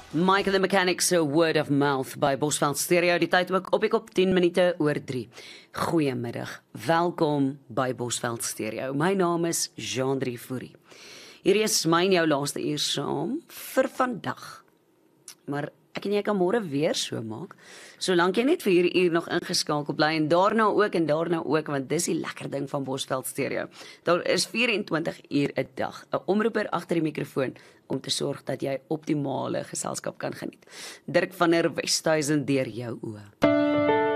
Michael the Mechanic se Word of Mouth by Bosveld Stereo, die tyd ook op die kop 10 minute oor 3. Goeiemiddag, welkom by Bosveld Stereo. My naam is Jean-Drie Fourie. Hier is my en jou laaste uur saam vir vandag. Maar ek en jy kan môre weer so maak, solank jy net vir hierdie uur nog ingeskakel bly en daarna ook, want dis die lekker ding van Bosveld Stereo. Daar is 24 uur 'n dag, 'n omroeper agter die mikrofoon om te sorg dat jy optimale geselskap kan geniet. Dirk van der Westhuizen deur jou oë.